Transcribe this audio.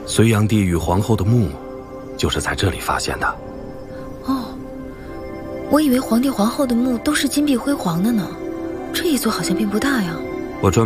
隋炀帝与皇后的墓，就是在这里发现的。 哦，我以为皇帝皇后的墓都是金碧辉煌的呢，这一座好像并不大呀。 我专门